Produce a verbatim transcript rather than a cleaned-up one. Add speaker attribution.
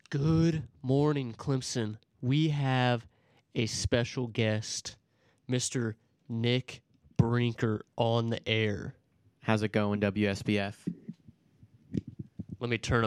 Speaker 1: Good morning, Clemson. We have a special guest, Mister Nick Brinker, on the air.
Speaker 2: How's it going, W S B F?
Speaker 1: Let me turn